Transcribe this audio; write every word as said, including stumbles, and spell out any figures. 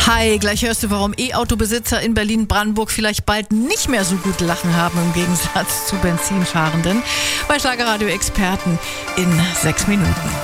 Hi, gleich hörst du, warum E-Auto-Besitzer in Berlin-Brandenburg vielleicht bald nicht mehr so gut Lachen haben im Gegensatz zu Benzinfahrenden. Bei Schlagerradio Experten in sechs Minuten.